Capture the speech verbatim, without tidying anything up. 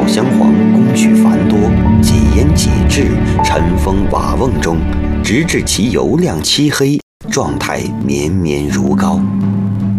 香黄工序繁多，几腌几制，尘封瓦瓮中，直至其油亮漆黑，状态绵绵如膏。